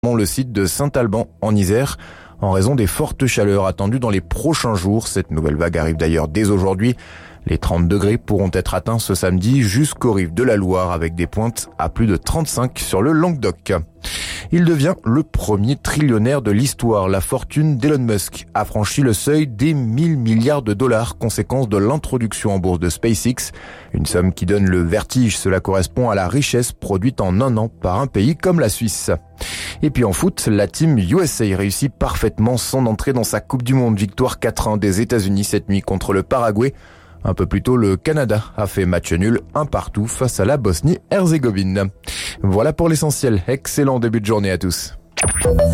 le site de Saint-Alban en Isère en raison des fortes chaleurs attendues dans les prochains jours. Cette nouvelle vague arrive d'ailleurs dès aujourd'hui. Les 30 degrés pourront être atteints ce samedi jusqu'aux rives de la Loire avec des pointes à plus de 35 sur le Languedoc. Il devient le premier trillionnaire de l'histoire. La fortune d'Elon Musk a franchi le seuil des 1000 milliards de dollars, conséquence de l'introduction en bourse de SpaceX. Une somme qui donne le vertige. Cela correspond à la richesse produite en un an par un pays comme la Suisse. Et puis en foot, la team USA réussit parfaitement son entrée dans sa Coupe du Monde. Victoire 4-1 des États-Unis cette nuit contre le Paraguay. Un peu plus tôt, le Canada a fait match nul 1-1 face à la Bosnie-Herzégovine. Voilà pour l'essentiel. Excellent début de journée à tous.